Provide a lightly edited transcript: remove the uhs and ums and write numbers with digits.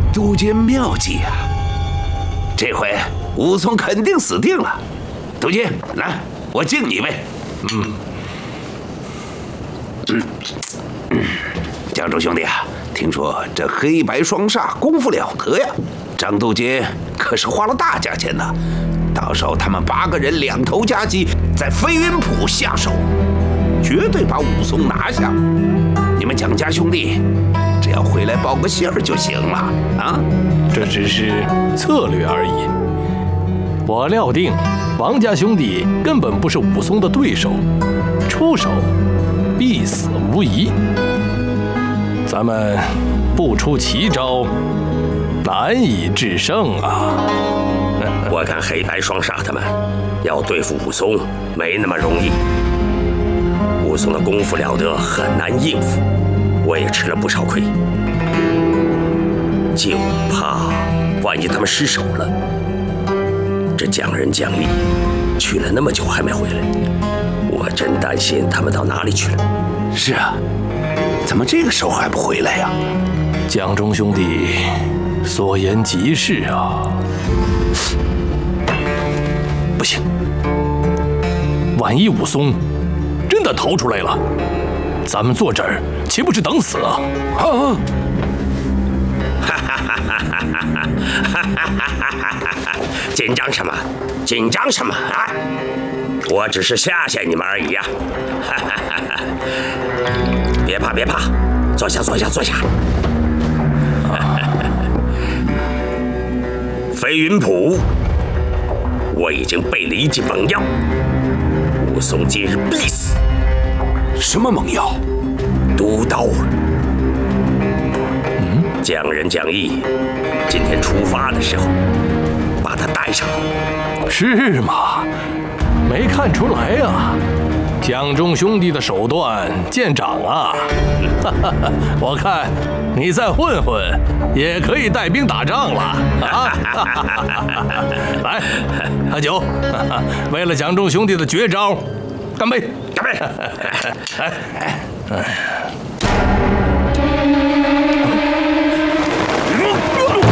杜鹃妙计啊！这回武松肯定死定了。杜鹃，来，我敬你一杯。江州兄弟啊，听说这黑白双煞功夫了得呀！张杜鹃可是花了大价钱呢。到时候他们8个人2头夹击，在飞云浦下手，绝对把武松拿下。你们蒋家兄弟只要回来报个信儿就行了啊！ 这只是策略而已。我料定王家兄弟根本不是武松的对手，出手必死无疑。咱们不出奇招，难以制胜啊！ 我看黑白双煞他们要对付武松没那么容易。武松的功夫了得，很难应付，我也吃了不少亏，就怕万一他们失手了。这蒋仁、蒋义去了那么久还没回来，我真担心他们到哪里去了。 是啊，怎么这个时候还不回来呀？ 蒋中兄弟所言极是啊。不行，万一武松真的逃出来了，咱们坐这儿岂不是等死啊？ 紧张什么？紧张什么啊？我只是吓吓你们而已呀！别怕，别怕，坐下，坐下，坐下。飞云浦，我已经备了一剂猛药，武松今日必死。 什么猛药？ 毒刀。蒋仁、蒋义今天出发的时候，把他带上。 是吗？没看出来啊，蒋中兄弟的手段见长啊！我看你再混混，也可以带兵打仗了啊！来，喝酒，为了蒋中兄弟的绝招，干杯！ 干杯！ 哎。